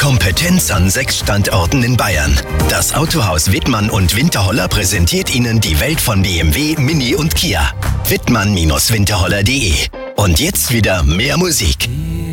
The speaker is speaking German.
Kompetenz an 6 Standorten in Bayern. Das Autohaus Wittmann und Winterholler präsentiert Ihnen die Welt von BMW, Mini und Kia. Wittmann-winterholler.de. Und jetzt wieder mehr Musik.